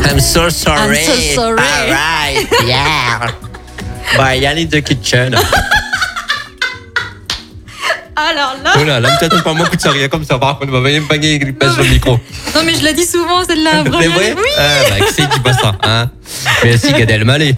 I'm so sorry. I'm so sorry. All right, yeah. By Yannick the Kitchen. Alors là. Oh là, là, tu attends pas moi que tu rien comme ça. Par contre, on va venir me baguer et passer le micro. Non, mais je l'ai dit souvent, celle-là. C'est vrai? Oui. Ah, bah, qui c'est qui dit pas ça, hein? Merci, Gad Elmaleh.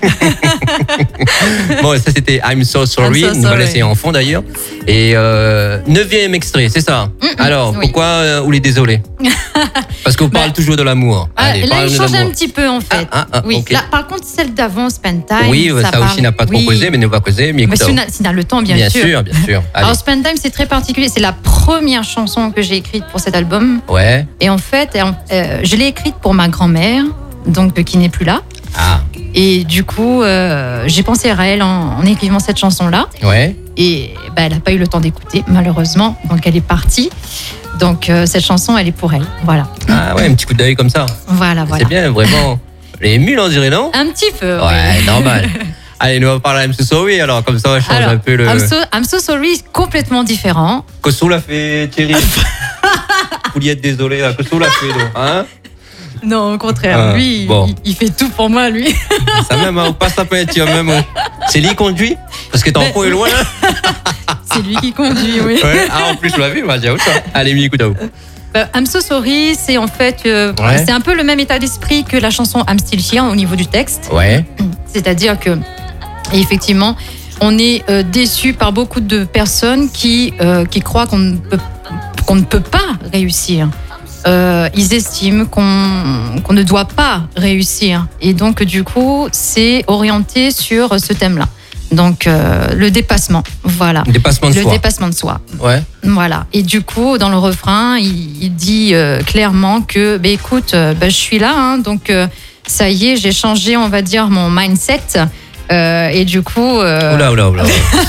Bon, ça c'était I'm so sorry. I'm so On va sorry. laisser en fond d'ailleurs. Et 9e extrait, c'est ça. Alors, oui. pourquoi vous les désolé? Parce qu'on parle toujours de l'amour. Allez, Là, parle il de change l'amour. un petit peu en fait. Oui. Là, par contre, celle d'avant, Spend Time. Oui, ça parle- aussi n'a pas trop oui. causé, mais nous va causer. Mais Mais écoute, si on a le temps, bien bien sûr. sûr, bien sûr. Allez. Alors, Spend Time, c'est très particulier. C'est la première chanson que j'ai écrite pour cet album. Ouais. Et en fait, je l'ai écrite pour ma grand-mère, donc qui n'est plus là. Ah, Et du coup, j'ai pensé à elle en écrivant cette chanson-là. ouais. Et elle n'a pas eu le temps d'écouter, malheureusement. Donc, elle est partie. Donc, cette chanson, elle est pour elle. Voilà. Ah ouais, un petit coup d'œil comme ça. Voilà. C'est bien, vraiment. Les émules, on dirait, non? Un petit peu. Ouais, normal. Allez, nous on va parler I'm so sorry, alors comme ça on va changer Alors, un peu le. I'm so sorry, complètement différent. Kosso l'a fait, Thierry. Pouliette, désolé, là. Kosso l'a fait, donc, hein? Non, au contraire. Ah, Lui, bon. il fait tout pour moi, lui. Ça même, on passe la peinture, même. C'est lui qui conduit? Parce que t'en Ben, fous est loin, là? C'est lui qui conduit, oui. Ouais. Ah, en plus, je l'ai vu, moi, j'ai ça. Allez, mi, écoute à vous. I'm so sorry, c'est en fait, Ouais. c'est un peu le même état d'esprit que la chanson I'm still here au niveau du texte. Ouais. C'est-à-dire que, effectivement, on est déçu par beaucoup de personnes qui croient qu'on ne peut pas réussir. Ils estiment qu'on ne doit pas réussir. Et donc, du coup, c'est orienté sur ce thème-là. Donc, le dépassement, voilà. Dépassement de Le soi. dépassement de soi. Ouais. Voilà. Et du coup, dans le refrain, il dit clairement que, écoute, je suis là, hein, donc ça y est, j'ai changé, on va dire, mon mindset. Et du coup, Oula.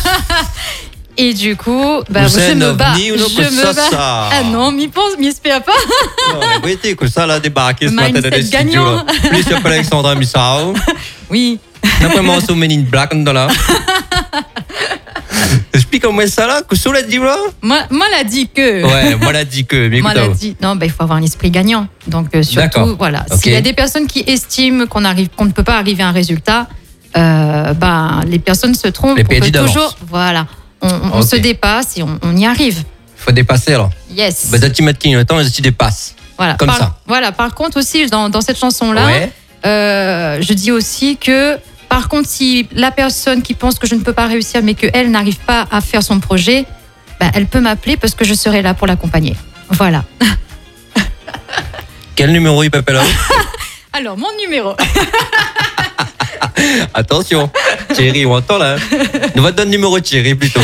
et du coup, Vous je êtes me un bats. ovni ou non, Je que me ça, bats. ça Ah non, m'y espère pas. Non, mais oui, que ça, là, débarqué ce matin dans Mindset les studios. gagnant. Là. Plus, il y a pas Alexandra Missao. Oui. D'après moi, c'est Men in Black, on est là. Explique-moi ça, là. Que ça, l'a dit, là? Moi, l'a dit que. Ouais, moi, l'a dit que. Mais Moi, écoute, l'a dit. Non, il faut avoir un esprit gagnant. Donc, D'accord. surtout, voilà. Ok. S'il y a des personnes qui estiment qu'on ne peut pas arriver à un résultat, les personnes se trompent. Les On peut perdus d'avance. toujours, voilà. On Ok. se dépasse et on y arrive. faut dépasser, alors. Yes. Bah, tu mets le temps, tu dépasses. Voilà. comme ça. Voilà. Par contre, aussi, dans cette chanson-là, Ouais. je dis aussi que, par contre, si la personne qui pense que je ne peux pas réussir, mais qu'elle n'arrive pas à faire son projet, elle peut m'appeler parce que je serai là pour l'accompagner. Voilà. Quel numéro il peut appeler là? Alors, mon numéro. Attention, Thierry, on entend là. Nous va te donner le numéro de Thierry plutôt.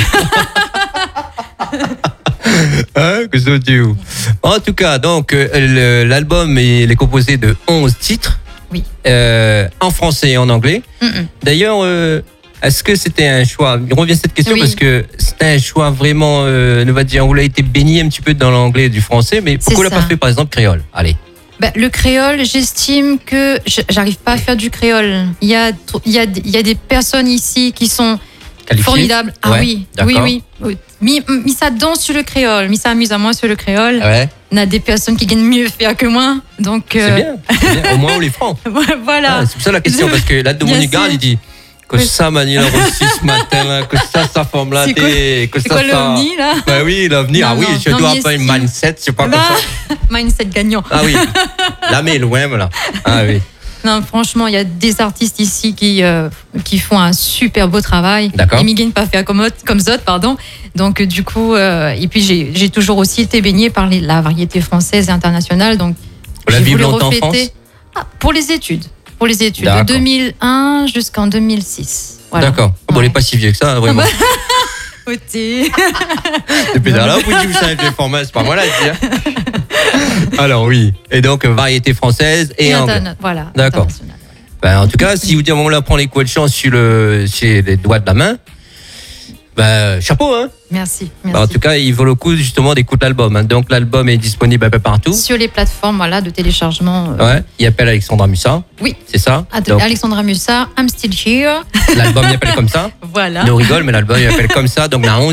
Hein, que ça dit où? En tout cas, donc l'album il est composé de 11 titres. Oui. En français et en anglais. D'ailleurs, est-ce que c'était un choix? Je reviens à cette question Oui. parce que c'était un choix vraiment, on va dire, vous l'avez été baigné un petit peu dans l'anglais et du français, mais pourquoi on l'a ça. pas fait par exemple créole? Allez. Le créole, j'estime que j'arrive pas à faire du créole. Il y a des personnes ici qui sont Qualifié? formidables. Ah Ouais, oui, d'accord. oui. Mais ça danse sur le créole, mais ça amuse à moi sur le créole. Ouais. On a des personnes qui gagnent mieux faire que moi. Donc, C'est bien. Au moins on les francs. voilà. Ah, c'est pour ça la question, parce que là, de Bien mon égard, sûr. il dit que Oui. ça, Mani, l'a reçu ce matin, là, que ça forme là, C'est quoi- que c'est ça, quoi l'OVNI, là? Bah oui, l'OVNI, Non, ah oui, non, je non, dois mais pas une si. mindset, c'est pas comme ça. Mindset gagnant. Ah oui, là, mais loin, voilà. Ah oui, Non, franchement, il y a des artistes ici qui font un super beau travail. D'accord. Ils m'y pas faire comme Zot, pardon. Donc, du coup, et puis j'ai toujours aussi été baignée par la variété française et internationale. Donc, Vous la j'ai vivez voulu longtemps en refléter- France? Pour les études. De D'accord. 2001 jusqu'en 2006. Voilà. D'accord. Bon, on n'est pas si vieux que ça, vraiment. Côté. Depuis là, vous dites, vous savez, les formats, c'est pas moi là, dire. Alors oui. Et donc, variété française et anglais. Voilà. D'accord. international. Ben, en tout cas, si vous dites, on prend les coups de chance sur les doigts de la main, ben, chapeau, hein. Merci. Ben, en tout cas, il vaut le coup justement d'écouter l'album. Hein. Donc, l'album est disponible un peu partout. Sur les plateformes de téléchargement. Ouais. Il appelle Alexandra Mussa. Oui. C'est ça. Donc, Alexandra Mussa, I'm still here. l'album il appelle comme ça. Voilà. Nous rigole, mais l'album il appelle comme ça. Donc, il y a 11 titres.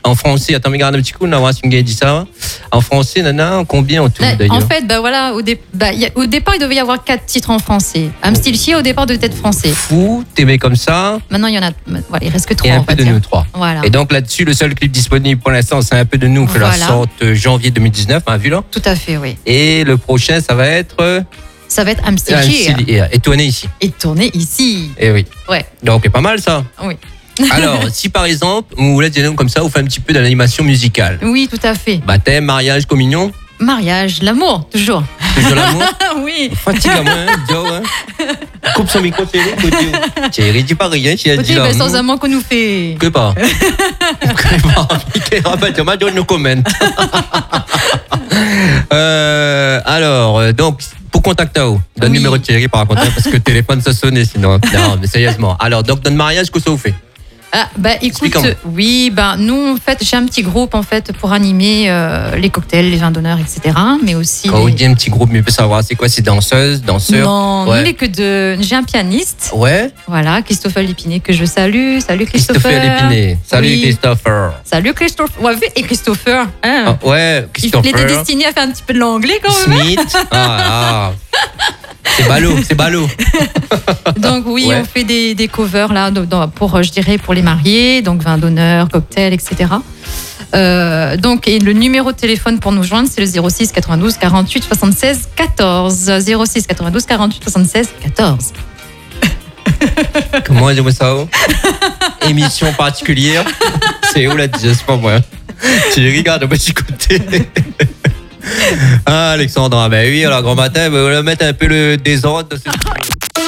En français, attends, regarde un petit coup, on va voir si on dit ça. En français, nana, combien en tout d'ailleurs? En fait, voilà, au départ, il devait y avoir 4 titres en français. I'm Still Here, au départ, devait être français. Fou, t'aimais comme ça. Maintenant, il y en a, voilà, il reste que 3. Et un peu de nous 3. Voilà. Et donc là-dessus, le seul clip disponible pour l'instant, c'est un peu de nous que la sorte janvier 2019, hein, vu là. Tout à fait, oui. Et le prochain, ça va être. Ça va être I'm Still Here. Et tourné ici. Et tourné ici. Et oui. Ouais. Donc, c'est pas mal ça. Oui. Alors, si par exemple, vous voulez dire comme ça, vous faites un petit peu d'animation musicale. Oui, tout à fait. Baptême, mariage, communion. Mariage, l'amour, toujours. Toujours l'amour. Oui. Fatigue à moi, hein. Coupe son micro, Thierry, dis pas rien, tu as dit là. Sans amant qu'on nous fait. Que pas. Que pas. Rappelle-toi, nous commente. Alors, donc, pour contacter, donne le numéro de Thierry par contre, parce que le téléphone ça sonnait sinon. Non, mais sérieusement. Alors, donc, dans le mariage, qu'est-ce que vous faites? Ah, écoute, oui, nous, en fait, j'ai un petit groupe, en fait, pour animer les cocktails, les vins d'honneur, etc. Mais aussi. Quand on dit un petit groupe, mais peut savoir, c'est quoi? C'est danseuse, danseur? Non, ouais. J'ai un pianiste. Ouais. Voilà, Christopher Lépiné, que je salue. Salut, Christopher. Christopher Lépiné. Salut, oui. Christopher. Salut, Christopher. Ouais, et Christopher. Hein. Ah, ouais, Christopher. Il était destiné à faire un petit peu de l'anglais, quand même. Smith. C'est ballot. Donc oui, ouais. On fait des covers là pour, je dirais, pour les mariés, donc vin d'honneur, cocktail, etc. Donc, et le numéro de téléphone pour nous joindre, c'est le 06 92 48 76 14. 06 92 48 76 14. Comment on dit ça? Émission particulière. C'est où la c'est pas moi. Tu regardes au petit côté. Ah, Alexandra, ben oui, alors grand matin, on va mettre un peu le désordre.